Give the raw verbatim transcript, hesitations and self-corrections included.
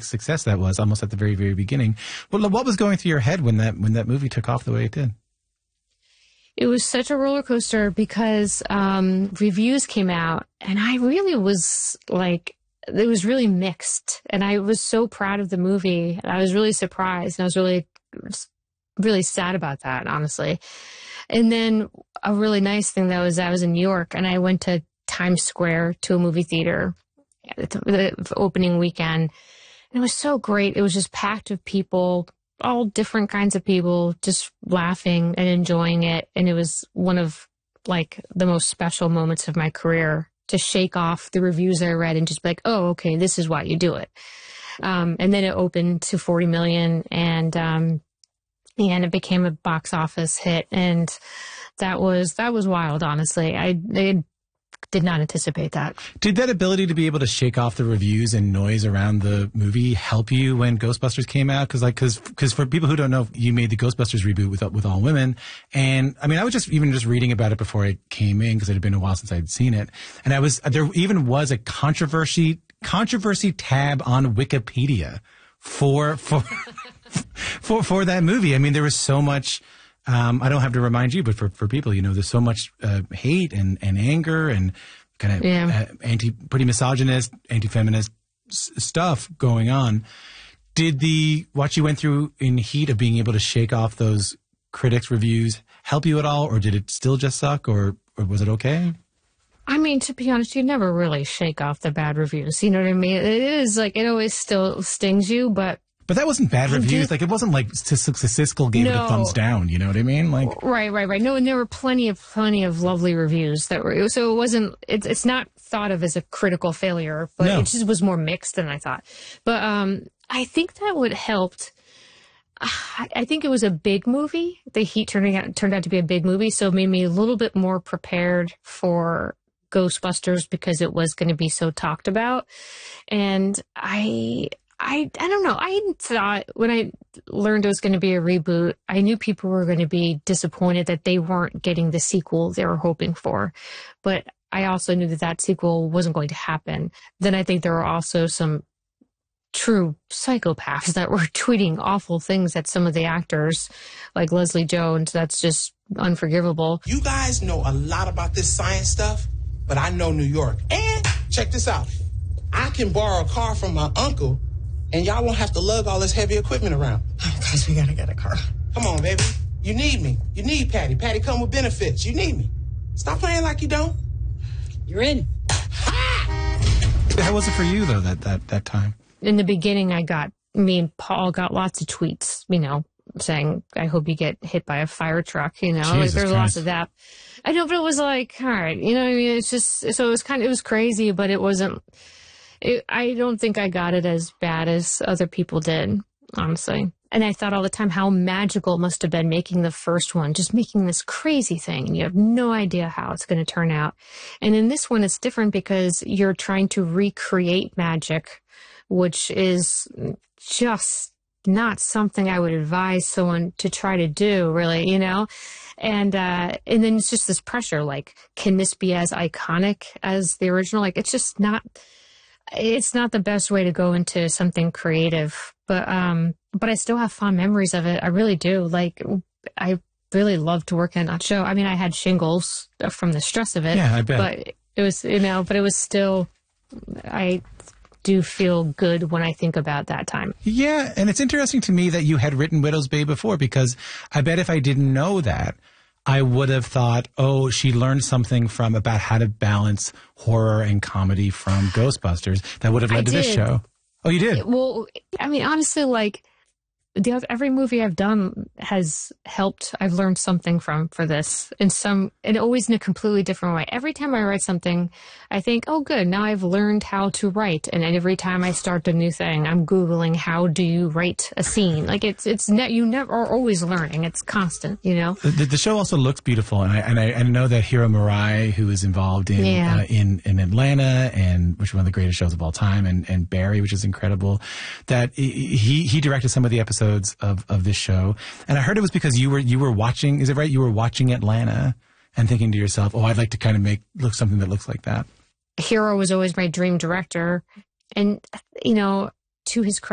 success that was almost at the very, very beginning. Well, what was going through your head when that when that movie took off the way it did? It was such a roller coaster because um, reviews came out, and I really was like, it was really mixed. And I was so proud of the movie. I was really surprised, and I was really, really sad about that, honestly. And then a really nice thing that was I was in New York, and I went to Times Square to a movie theater the opening weekend. And it was so great. It was just packed with people, all different kinds of people, just laughing and enjoying it. And it was one of like the most special moments of my career to shake off the reviews I read and just be like, oh, okay, this is why you do it. Um, and then it opened to forty million, and um, and it became a box office hit. And that was that was wild, honestly. I they did not anticipate that. Did that ability to be able to shake off the reviews and noise around the movie help you when Ghostbusters came out? Because like, because because for people who don't know, you made the Ghostbusters reboot with with all women, and I mean, I was just even just reading about it before I came in because it had been a while since I'd seen it, and I was there even was a controversy controversy tab on Wikipedia for for for for that movie. I mean, there was so much. Um, I don't have to remind you, but for, for people, you know, there's so much uh, hate and, and anger and kind of yeah. uh, anti, pretty misogynist, anti-feminist s- stuff going on. Did the what you went through in heat of being able to shake off those critics' reviews help you at all, or did it still just suck, or, or was it okay? I mean, to be honest, you never really shake off the bad reviews. You know what I mean? It is like it always still stings you, but. But that wasn't bad reviews. Like, it wasn't like Siskel gave no. it a thumbs down. You know what I mean? Like, right, right, right. No, and there were plenty of plenty of lovely reviews that were. So it wasn't. It's it's not thought of as a critical failure, but no. it just was more mixed than I thought. But um, I think that what helped. I, I think it was a big movie. The Heat turning out turned out to be a big movie, so it made me a little bit more prepared for Ghostbusters because it was going to be so talked about, and I. I I don't know. I thought when I learned it was going to be a reboot, I knew people were going to be disappointed that they weren't getting the sequel they were hoping for. But I also knew that that sequel wasn't going to happen. Then I think there were also some true psychopaths that were tweeting awful things at some of the actors, like Leslie Jones. That's just unforgivable. You guys know a lot about this science stuff, but I know New York. And check this out. I can borrow a car from my uncle, and y'all won't have to lug all this heavy equipment around. Oh, guys, we gotta get a car. Come on, baby. You need me. You need Patty. Patty come with benefits. You need me. Stop playing like you don't. You're in. How was it for you, though, that, that, that time? In the beginning, I got, me and Paul got lots of tweets, you know, saying, I hope you get hit by a fire truck, you know. Jesus like, there's Christ. lots of that. I know, but it was like, all right, you know what I mean? It's just, so it was kind of, it was crazy, but it wasn't. It, I don't think I got it as bad as other people did, honestly. And I thought all the time how magical it must have been making the first one, just making this crazy thing, and you have no idea how it's going to turn out. And in this one, it's different because you're trying to recreate magic, which is just not something I would advise someone to try to do, really, you know? And uh, and then it's just this pressure, like, can this be as iconic as the original? Like, it's just not... It's not the best way to go into something creative, but um, but I still have fond memories of it. I really do. Like, I really loved to work on that show. I mean, I had shingles from the stress of it. Yeah, I bet. But it was, you know, but it was still, I do feel good when I think about that time. Yeah, and it's interesting to me that you had written Widow's Bay before, because I bet if I didn't know that, I would have thought, oh, she learned something from about how to balance horror and comedy from Ghostbusters that would have led I to this did. show. Oh, you did? Well, I mean, honestly, like, the other, every movie I've done has helped. I've learned something from for this, in some, and always in a completely different way. Every time I write something, I think, oh, good, now I've learned how to write. And every time I start a new thing, I'm Googling, how do you write a scene? Like, it's, it's ne- you never are always learning. It's constant, you know? The, the show also looks beautiful. And I, and I, I know that Hiro Murai, who is involved in, Yeah. uh, in, in Atlanta, and which is one of the greatest shows of all time, and, and Barry, which is incredible, that he, he directed some of the episodes of, of this show. And I heard it was because you were, you were watching, is it right? You were watching Atlanta and thinking to yourself, oh, I'd like to kind of make look something that looks like that. Hiro was always my dream director. And, you know, to his credit,